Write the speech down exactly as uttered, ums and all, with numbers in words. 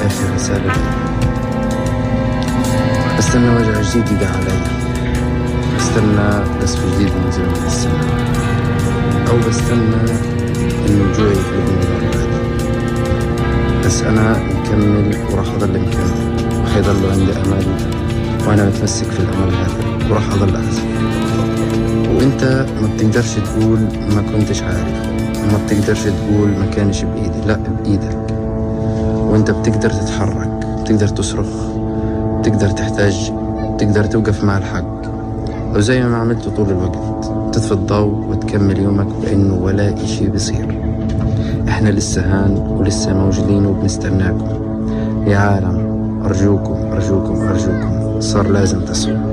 آخر رسالة لي. بستنى وجع جديد يقع علي، بستنى قصف جديد ينزل من السماء، أو بستنى إنه الجوع يغلبني مرة بعد. بس أنا مكمل وراح أضل مكمل، وحيضل عندي أمل، وأنا متمسك في الأمل هذا وراح أضل أحزن. وإنت ما بتقدرش تقول ما كنتش عارف، وما بتقدرش تقول ما كانش بإيدي، لا بإيدك. وإنت بتقدر تتحرك، بتقدر تصرخ، بتقدر تحتاج، بتقدر توقف مع الحق، أو زي ما عملت طول الوقت تطفي الضوء وتكمل يومك بأنه ولا إشي بيصير. إحنا لسه هان ولسه موجودين وبنستناكم يا عالم. أرجوكم أرجوكم أرجوكم، صار لازم تصحوا.